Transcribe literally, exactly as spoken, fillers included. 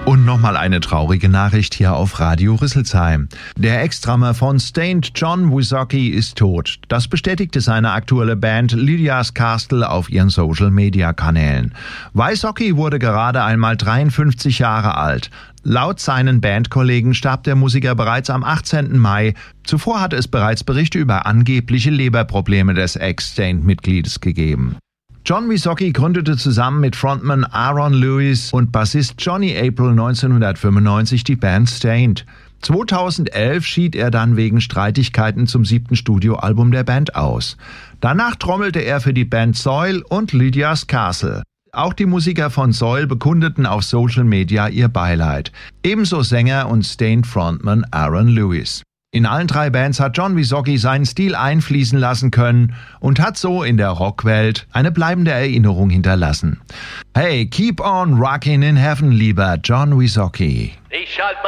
Und nochmal eine traurige Nachricht hier auf Radio Rüsselsheim. Der Ex-Drummer von Staind, John Wysocki, ist tot. Das bestätigte seine aktuelle Band Lydia's Castle auf ihren Social-Media-Kanälen. Wysocki wurde gerade einmal dreiundfünfzig Jahre alt. Laut seinen Bandkollegen starb der Musiker bereits am achtzehnten Mai. Zuvor hatte es bereits Berichte über angebliche Leberprobleme des Ex-Staind-Mitgliedes gegeben. John Wysocki gründete zusammen mit Frontman Aaron Lewis und Bassist Johnny April neunzehnhundertfünfundneunzig die Band Staind. zweitausendelf schied er dann wegen Streitigkeiten zum siebten Studioalbum der Band aus. Danach trommelte er für die Band Soil und Lydia's Castle. Auch die Musiker von Soil bekundeten auf Social Media ihr Beileid. Ebenso Sänger und Staind-Frontman Aaron Lewis. In allen drei Bands hat John Wysocki seinen Stil einfließen lassen können und hat so in der Rockwelt eine bleibende Erinnerung hinterlassen. Hey, keep on rockin' in heaven, lieber John Wysocki.